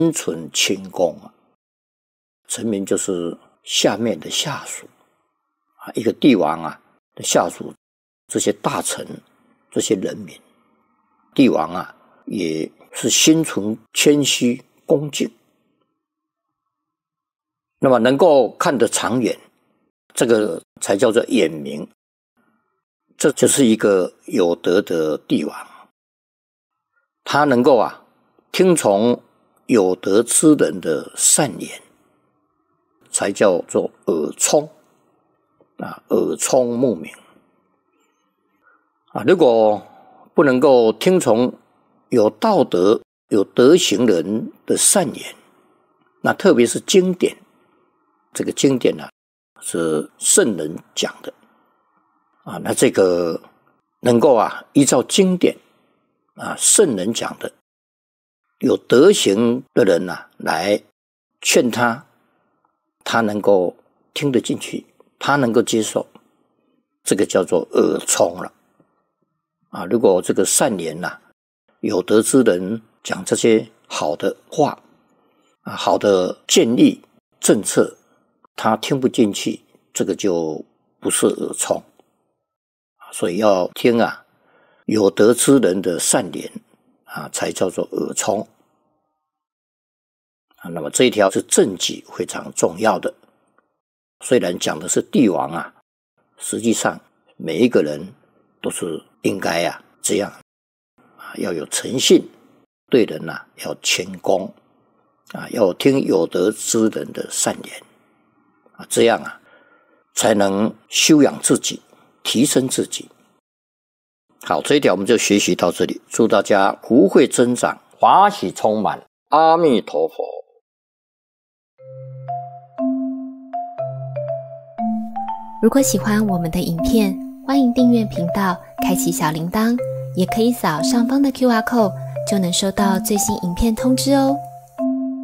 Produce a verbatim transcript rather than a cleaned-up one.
存清宫啊，臣民就是下面的下属啊，一个帝王啊的下属，这些大臣，这些人民，帝王啊也是心存谦虚恭敬，那么能够看得长远，这个才叫做眼明，这就是一个有德的帝王，他能够啊听从有德之人的善言，才叫做耳聪啊，耳聪目明啊。如果不能够听从有道德、有德行人的善言，那特别是经典，这个经典啊是圣人讲的啊，那这个能够啊依照经典啊圣人讲的，有德行的人啊来劝他，他能够听得进去，他能够接受，这个叫做耳聪了啊。如果这个善言啊，有德之人讲这些好的话啊，好的建议政策，他听不进去，这个就不是耳聪。所以要听啊有德之人的善言啊，才叫做耳聪啊。那么这一条是政绩非常重要的，虽然讲的是帝王啊，实际上每一个人都是应该啊这样啊，要有诚信，对人啊要谦恭啊，要听有德之人的善言啊，这样啊才能修养自己，提升自己。好，这一条我们就学习到这里，祝大家福慧增长，法喜充满，阿弥陀佛。 如果喜欢我们的影片，欢迎订阅频道，开启小铃铛，也可以扫上方的 Q R code， 就能收到最新影片通知哦。